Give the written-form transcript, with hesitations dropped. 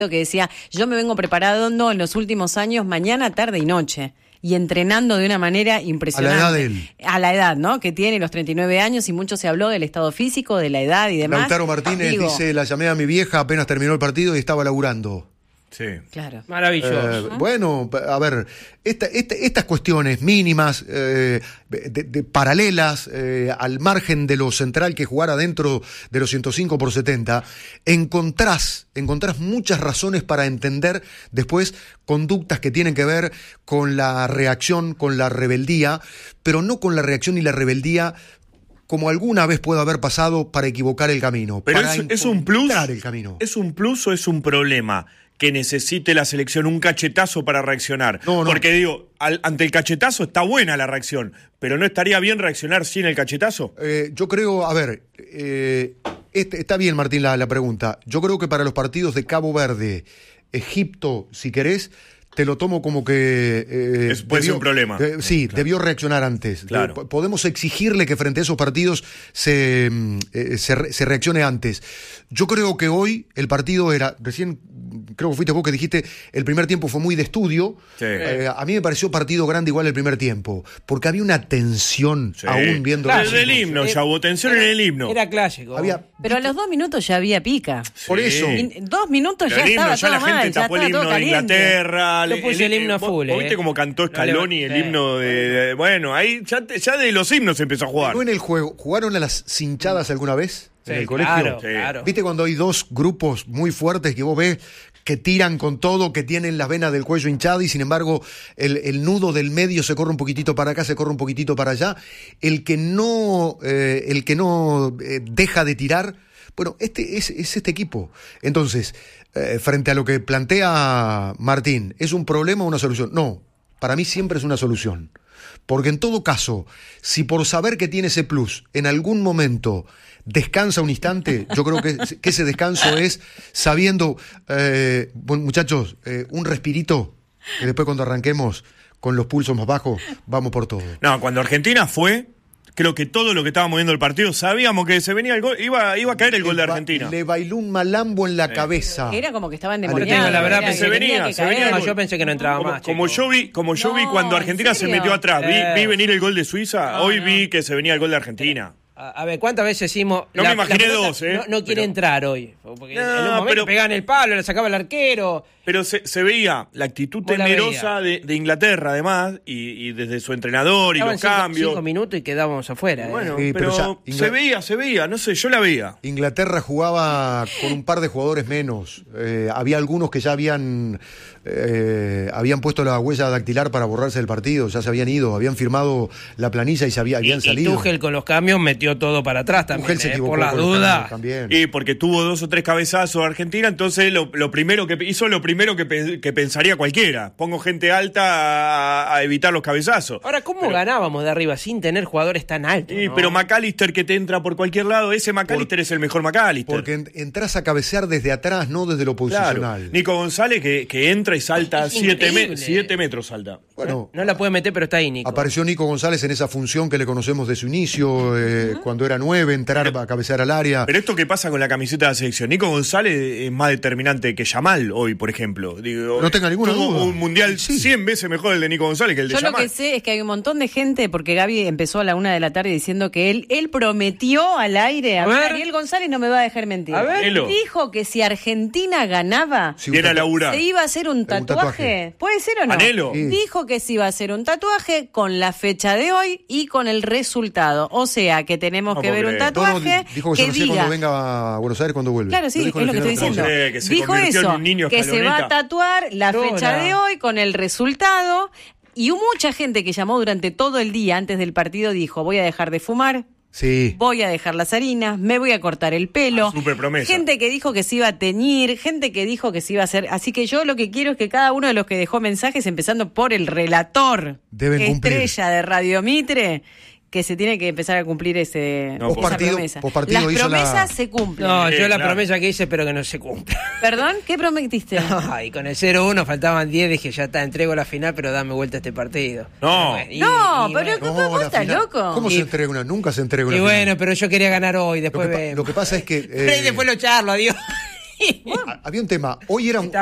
que decía, yo me vengo preparando en los últimos años, mañana, tarde y noche, y entrenando de una manera impresionante. A la edad de él. A la edad, ¿no? Que tiene los 39 años y mucho se habló del estado físico, de la edad y demás. Lautaro Martínez dice, la llamé a mi vieja apenas terminó el partido y estaba laburando. Sí. Claro. Maravilloso. Bueno, a ver, estas cuestiones mínimas, paralelas, al margen de lo central que jugara dentro de los 105/70, encontrás muchas razones para entender después conductas que tienen que ver con la reacción, con la rebeldía, pero no con la reacción y la rebeldía como alguna vez puede haber pasado para equivocar el camino. Pero para es un plus. El camino. ¿Es un plus o es un problema que necesite la selección un cachetazo para reaccionar? No. Porque digo, ante el cachetazo está buena la reacción, pero ¿no estaría bien reaccionar sin el cachetazo? Yo creo, a ver, está bien, Martín, la pregunta. Yo creo que para los partidos de Cabo Verde, Egipto, si querés, te lo tomo como que... puede ser un problema. Sí, claro. Debió reaccionar antes. Claro. Podemos exigirle que frente a esos partidos se reaccione antes. Yo creo que hoy el partido era... Recién creo que fuiste vos que dijiste, el primer tiempo fue muy de estudio. Sí. A mí me pareció partido grande igual el primer tiempo, porque había una tensión aún viendo... Claro, el himno, ya hubo tensión en el himno. Era clásico. Pero a los 2 minutos ya había pica. Por eso. 2 minutos pero ya el himno, estaba ya todo la gente mal, ya tapó el estaba todo himno de caliente. Inglaterra. Yo puse el himno full. ¿Vos viste cómo cantó Scaloni el himno de bueno, ahí ya de los himnos se empezó a jugar. ¿No en el juego? ¿Jugaron a las cinchadas alguna vez? Sí, en el colegio. Claro. ¿Viste cuando hay dos grupos muy fuertes que vos ves que tiran con todo, que tienen las venas del cuello hinchadas y sin embargo el nudo del medio se corre un poquitito para acá, se corre un poquitito para allá? El que no deja de tirar, bueno, es este equipo. Entonces, frente a lo que plantea Martín, ¿es un problema o una solución? No, para mí siempre es una solución. Porque en todo caso, si por saber que tiene ese plus, en algún momento descansa un instante, yo creo que ese descanso es sabiendo, bueno, muchachos, un respirito, que después cuando arranquemos con los pulsos más bajos, vamos por todo. No, cuando Argentina fue, creo que todo lo que estábamos viendo el partido, sabíamos que se venía el gol, iba a caer el gol de Argentina. Le bailó un malambo en la cabeza. Era como que estaban Pero demoniados. la verdad era que que se venía, tenía se venía caer. el Yo pensé que no entraba más. Como yo vi cuando Argentina ¿en se serio? metió atrás, vi venir el gol de Suiza, hoy vi que se venía el gol de Argentina. A ver, ¿cuántas veces decimos? Yo me imaginé pelota dos, No quiere entrar hoy. Porque No, en un momento pero pegaban el palo, le sacaba el arquero. Pero se veía la actitud Vos la temerosa de Inglaterra, además, y desde su entrenador y Estaban los cambios. 5 minutos y quedábamos afuera. Bueno, Sí, pero pero ya se veía, no sé, yo la veía. Inglaterra jugaba con un par de jugadores menos. Había algunos que ya habían puesto la huella dactilar para borrarse del partido, ya se habían ido, habían firmado la planilla y habían Y salido. Tuchel con los cambios metió todo para atrás también. Tuchel se equivocó por las con los dudas. cambios también. Y porque tuvo 2 o 3 cabezazos Argentina, entonces lo primero que hizo, lo primero que pensaría cualquiera. Pongo gente alta a evitar los cabezazos. Ahora, ¿cómo ganábamos de arriba sin tener jugadores tan altos? ¿no? Pero McAllister que te entra por cualquier lado, ese McAllister es el mejor McAllister. Porque entras a cabecear desde atrás, no desde lo posicional. Claro. Nico González que entra y salta Es 7 increíble. metros salta. Bueno, No la puede meter, pero está ahí, Nico. apareció Nico González en esa función que le conocemos de su inicio, cuando era 9, entrar a cabecear al área. Pero esto que pasa con la camiseta de la selección, Nico González es más determinante que Yamal hoy, por ejemplo. Digo, No tenga ninguna tuvo duda. un mundial 100 veces mejor el de Nico González que el de Yo lo Yamal. que sé es que hay un montón de gente, porque Gaby empezó a la 1 de la tarde diciendo que él prometió al aire, a ver. Ariel González no me va a dejar mentir. A ver. Elo. Dijo que si Argentina ganaba, Sí, Y era un laburar. se iba a hacer un tatuaje. tatuaje. ¿Puede ser o no? Anhelo. Sí. Dijo que se iba a hacer un tatuaje con la fecha de hoy y con el resultado. O sea, que tenemos No que puedo ver un creer. tatuaje dijo que se lo hacía diga... cuando venga a Buenos Aires, cuando vuelve. Claro, sí, es dijo lo en que el estoy final diciendo. de la Sí, que se Dijo convirtió en eso, un niño que se va a escaloneta. tatuar la Dora. fecha de hoy con el resultado. Y mucha gente que llamó durante todo el día antes del partido dijo, voy a dejar de fumar, Sí. voy a dejar las harinas, me voy a cortar el pelo. Súper promesa. Gente que dijo que se iba a teñir, gente que dijo que se iba a hacer. Así que yo lo que quiero es que cada uno de los que dejó mensajes, empezando por el relator, Deben cumplir. estrella de Radio Mitre, que se tiene que empezar a cumplir esa promesa. Pospartido Las hizo promesas la- se cumplen. No, yo la claro. promesa que hice, espero que no se cumpla. ¿Perdón? ¿Qué prometiste? Ay, con el 0-1 faltaban 10, dije, ya está, entrego la final, pero dame vuelta a este partido. No. No, pero bueno. ¿cómo vos la estás final. loco? ¿Cómo Y- se entrega una? Nunca se entrega una. Y final. bueno, pero yo quería ganar hoy, después lo vemos. que pasa es que... Pero ahí después lo charlo, adiós. Había un tema. Hoy era un,